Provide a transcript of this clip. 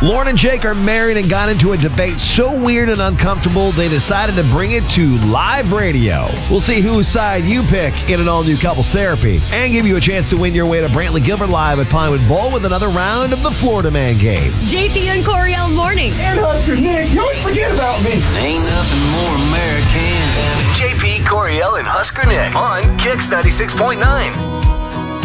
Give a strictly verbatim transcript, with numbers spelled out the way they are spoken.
Lauren and Jake are married and got into a debate so weird and uncomfortable they decided to bring it to live radio. We'll see whose side you pick in an all-new couples therapy and give you a chance to win your way to Brantley Gilbert Live at Pinewood Bowl with another round of the Florida Man game. J P and Coriel mornings. And Husker Nick, you always forget about me. Ain't nothing more American than J P, Coriel, and Husker Nick on Kicks ninety-six point nine.